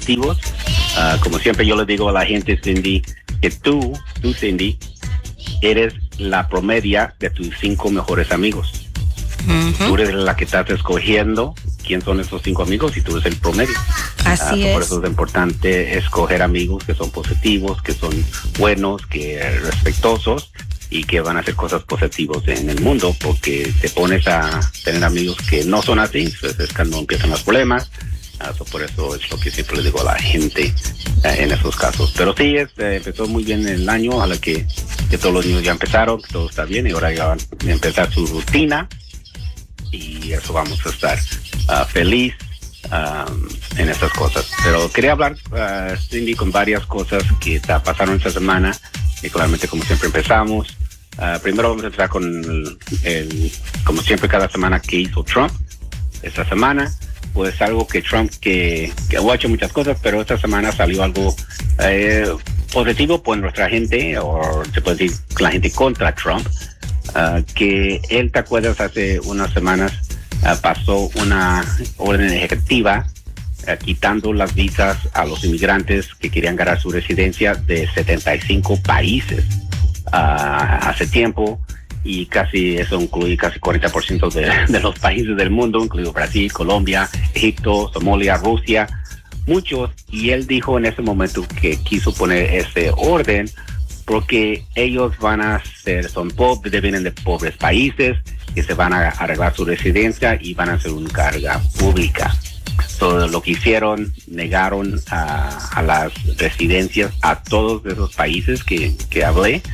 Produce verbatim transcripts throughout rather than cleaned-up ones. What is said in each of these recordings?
positivos. Uh, como siempre yo le digo a la gente, Cindy, que tú, tú Cindy, eres la promedia de tus cinco mejores amigos. Uh-huh. Tú eres la que estás escogiendo quién son esos cinco amigos y tú eres el promedio. Así uh, es. Por eso es importante escoger amigos que son positivos, que son buenos, que respetuosos y que van a hacer cosas positivas en el mundo, porque te pones a tener amigos que no son así, pues es cuando empiezan los problemas. Uh, so por eso es lo que siempre le digo a la gente uh, en esos casos. Pero sí, este, empezó muy bien el año, ojalá que, que todos los niños ya empezaron, que todo está bien y ahora ya van a empezar su rutina y eso vamos a estar uh, feliz um, en esas cosas. Pero quería hablar, uh, Cindy, con varias cosas que ta, pasaron esta semana y claramente como siempre empezamos. Uh, primero vamos a empezar con el, el, como siempre cada semana, que hizo Trump esta semana. Pues algo que Trump, que, que ha hecho muchas cosas, pero esta semana salió algo eh, positivo por nuestra gente, o se puede decir la gente contra Trump, uh, que él, ¿te acuerdas? Hace unas semanas uh, pasó una orden ejecutiva uh, quitando las visas a los inmigrantes que querían ganar su residencia de setenta y cinco países uh, hace tiempo. Y casi eso incluye casi cuarenta por ciento de, de los países del mundo, incluido Brasil, Colombia, Egipto, Somalia, Rusia, muchos. Y él dijo en ese momento que quiso poner ese orden porque ellos van a ser, son pobres, vienen de pobres países, que se van a arreglar su residencia y van a ser una carga pública. Todo lo que hicieron, negaron a, a las residencias a todos esos países que, que hablé.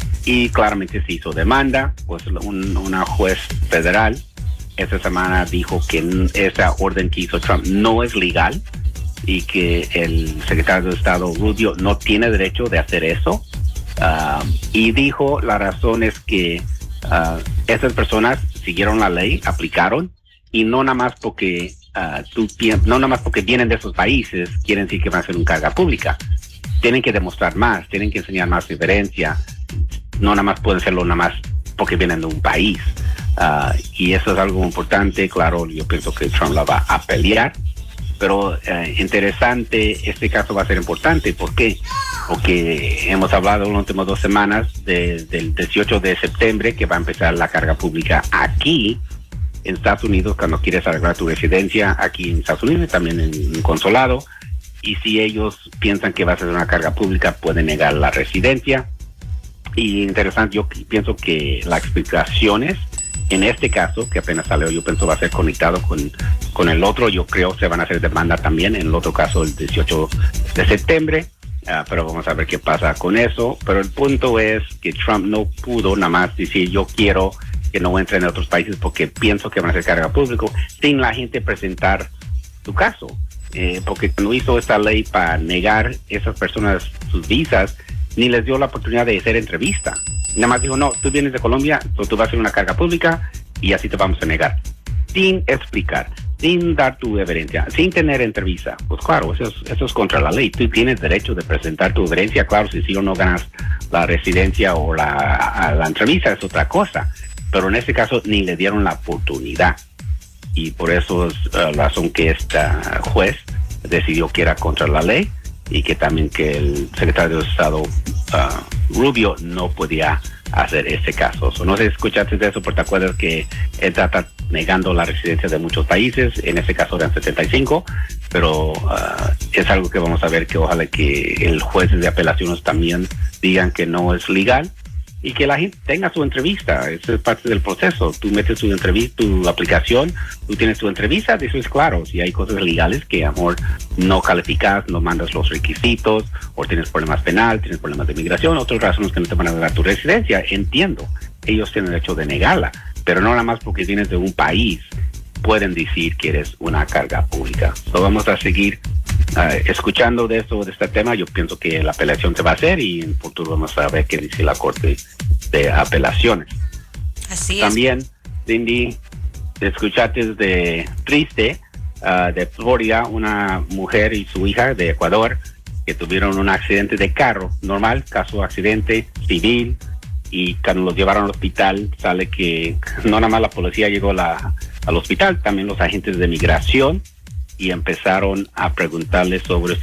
Y claramente se hizo demanda, pues un, una juez federal esta semana dijo que esa orden que hizo Trump no es legal y que el secretario de Estado Rubio no tiene derecho de hacer eso. Uh, y dijo la razón es que uh, esas personas siguieron la ley, aplicaron, y no nada más porque uh, tú, no nada más porque vienen de esos países quieren decir que van a ser una carga pública. Tienen que demostrar más, tienen que enseñar más diferencia. No nada más pueden serlo nada más porque vienen de un país. Uh, y eso es algo importante. Claro, yo pienso que Trump la va a pelear. Pero uh, interesante, este caso va a ser importante. ¿Por qué? Porque hemos hablado en las últimas dos semanas de, del dieciocho de septiembre que va a empezar la carga pública aquí en Estados Unidos cuando quieres arreglar tu residencia aquí en Estados Unidos y también en un consulado. Y si ellos piensan que va a ser una carga pública, pueden negar la residencia. Y interesante, yo pienso que las explicaciones en este caso, que apenas salió, yo pienso va a ser conectado con, con el otro. Yo creo se van a hacer demanda también en el otro caso el dieciocho de septiembre. Uh, pero vamos a ver qué pasa con eso. Pero el punto es que Trump no pudo nada más decir yo quiero que no entren en otros países porque pienso que van a ser carga pública sin la gente presentar su caso. Eh, porque cuando hizo esta ley para negar a esas personas sus visas, ni les dio la oportunidad de hacer entrevista. Nada más dijo, no, tú vienes de Colombia, pues tú vas a hacer una carga pública y así te vamos a negar. Sin explicar, sin dar tu evidencia, sin tener entrevista. Pues claro, eso es, eso es contra la ley. Tú tienes derecho de presentar tu evidencia, claro, si sí o no ganas la residencia o la, la entrevista es otra cosa. Pero en este caso ni le dieron la oportunidad. Y por eso es uh, la razón que esta juez decidió que era contra la ley y que también que el secretario de Estado uh, Rubio no podía hacer ese caso. So, no sé si escuchaste de eso, porque te acuerdas que él está negando la residencia de muchos países, en ese caso eran setenta y cinco, pero uh, es algo que vamos a ver que ojalá que el juez de apelaciones también digan que no es legal y que la gente tenga su entrevista. Eso es parte del proceso. Tú metes tu entrevista, tu aplicación, tú tienes tu entrevista, eso es claro. Si hay cosas legales que, amor, no calificas, no mandas los requisitos, o tienes problemas penal, tienes problemas de migración, otras razones que no te van a dar tu residencia, entiendo. Ellos tienen el derecho de negarla, pero no nada más porque vienes de un país pueden decir que eres una carga pública. So, vamos a seguir uh, escuchando de esto, de este tema. Yo pienso que la apelación se va a hacer y en el futuro vamos a ver qué dice la Corte de Apelaciones. Así es. También, Cindy, escuchaste de triste uh, de Florida, una mujer y su hija de Ecuador que tuvieron un accidente de carro, normal, caso de accidente civil, y cuando los llevaron al hospital sale que no nada más la policía llegó a la, al hospital, también los agentes de migración, y empezaron a preguntarles sobre